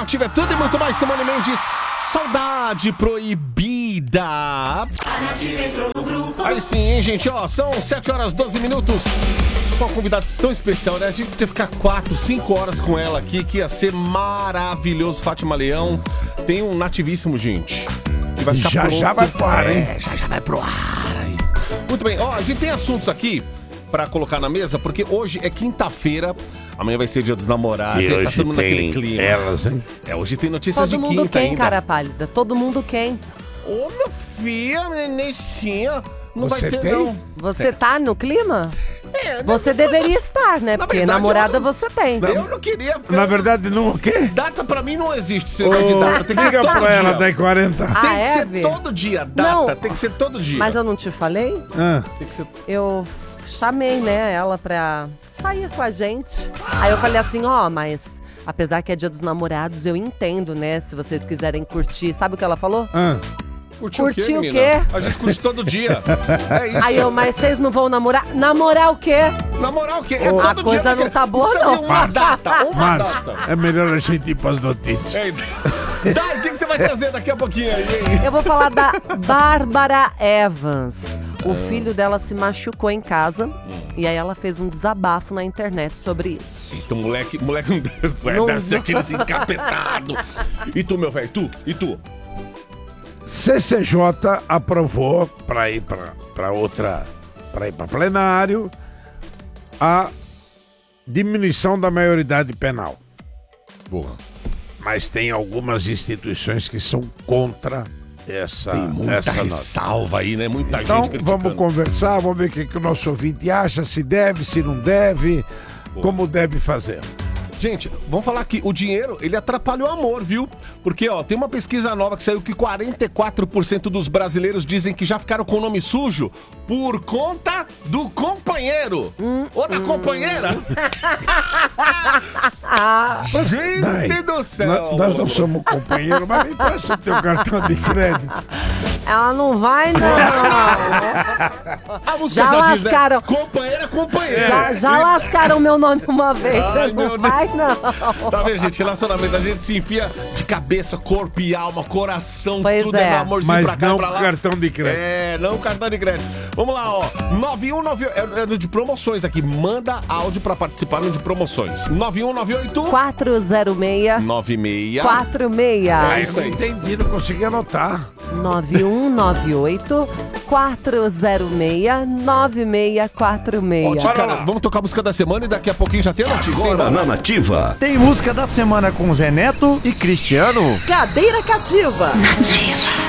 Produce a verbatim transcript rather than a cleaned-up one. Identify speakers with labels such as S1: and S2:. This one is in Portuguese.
S1: Nativa é tudo e muito mais. Simone Mendes, Saudade Proibida. A Nativa entrou no grupo. Aí sim, hein, gente, ó, são sete horas e doze minutos. Com uma convidada tão especial, né? A gente teve que ficar quatro, cinco horas com ela aqui, que ia ser maravilhoso. Fátima Leão tem um nativíssimo, gente, que vai ficar
S2: já,
S1: pronto.
S2: já vai pro ar, hein?
S1: É, já, já vai pro ar aí. Muito bem, ó, a gente tem assuntos aqui pra colocar na mesa, porque hoje é quinta-feira, amanhã vai ser dia dos namorados,
S2: E
S1: aí
S2: hoje
S1: tá todo mundo naquele
S2: tem
S1: clima.
S2: elas, hein?
S1: É, hoje tem notícias
S3: Todo
S1: de
S3: mundo
S1: quinta
S3: quem,
S1: ainda.
S3: cara pálida? Todo mundo quem?
S1: Ô, meu filho, nenecinha, não
S2: Você
S1: vai ter
S2: tem?
S1: não.
S3: Você tá no clima?
S1: É,
S3: Você deveria estar, né?
S1: Na
S3: Porque
S1: verdade,
S3: namorada
S1: eu não-
S3: você tem.
S1: Eu não queria...
S2: Na verdade, não o quê?
S1: Data pra mim não existe esse negócio de data, tem que ser
S2: Liga
S1: todo
S2: pra ela,
S1: dia.
S2: daí quarenta.
S3: Ah,
S1: Tem que
S3: é,
S1: ser
S3: Vi?
S1: todo dia, data,
S3: Não.
S1: tem que ser todo dia.
S3: Mas eu não te falei?
S2: Ah,
S1: Tem que ser...
S3: Eu chamei, né, ela pra sair com a gente. Aí eu falei assim, ó, mas apesar que é dia dos namorados, eu entendo, né, se vocês quiserem curtir. Sabe o que ela falou?
S2: ah.
S1: Curtiu
S3: Curtiu
S1: o
S3: o
S1: quê,
S3: quê?
S1: menina? A gente curte todo dia. É isso.
S3: Aí eu, mas vocês não vão namorar? Namorar o quê?
S1: Na moral, o quê? É
S2: Ô,
S1: todo
S3: a
S1: dia.
S3: coisa
S1: né,
S3: não tá boa,
S1: precisa
S3: não.
S1: de uma data, uma
S2: Mas
S1: data.
S2: é melhor a gente ir pras notícias.
S1: É, Dai, o que, que você vai trazer daqui a pouquinho aí, hein?
S3: Eu vou falar da Bárbara Evans. O filho dela se machucou em casa e aí ela fez um desabafo na internet sobre isso.
S1: Então, moleque, moleque não deve,
S3: Não-
S1: deve ser aqueles encapetados. E tu, meu velho, tu? E tu?
S2: C C J aprovou para ir para outra, para ir para plenário, a diminuição da maioridade penal.
S1: Porra.
S2: Mas tem algumas instituições que são contra essa,
S1: Tem muita
S2: essa nota.
S1: ressalva aí, né? Muita
S2: Então
S1: gente criticando.
S2: vamos conversar, vamos ver o que, que o nosso ouvinte acha, se deve, se não deve, como deve fazer.
S1: Gente, vamos falar que o dinheiro, ele atrapalha o amor, viu? Porque, ó, tem uma pesquisa nova que saiu que quarenta e quatro por cento dos brasileiros dizem que já ficaram com o nome sujo por conta do companheiro.
S3: Hum,
S1: Ou da
S3: hum.
S1: companheira. Gente
S2: Dai,
S1: do céu.
S2: Nós, nós não somos companheiros, mas me presta o teu cartão de crédito.
S3: Ela não vai, não.
S1: A música
S3: Já
S1: já, diz, né?
S3: lascaram.
S1: Companheira, companheira.
S3: Já, já lascaram meu nome uma vez.
S1: Ai,
S3: Você
S1: meu
S3: não
S1: Deus.
S3: vai, não.
S1: Tá vendo, gente? Relacionamento, a gente se enfia de cabeça, corpo e alma, coração,
S3: Pois
S1: tudo
S3: é.
S1: é no amorzinho
S2: Mas
S1: pra cá
S2: não
S1: e pra lá.
S2: cartão de crédito.
S1: É, não cartão de crédito. Vamos lá, ó. nove um nove oito. É, é de promoções aqui. Manda áudio pra participar no de promoções. nove um nove oito.
S3: quatro zero seis
S1: nove seis.
S3: quatro seis.
S1: É isso
S2: Eu
S1: aí.
S2: não entendi, não consegui anotar.
S3: nove um nove oito quatro zero seis nove seis quatro
S1: Ó,
S3: seis.
S1: tia, cara, vamos tocar a música da semana e daqui a pouquinho já tem a notícia, hein,
S4: Agora
S1: mano?
S4: na Nativa.
S5: Tem música da semana com Zé Neto e Cristiano.
S6: Cadeira cativa.
S7: Nativa.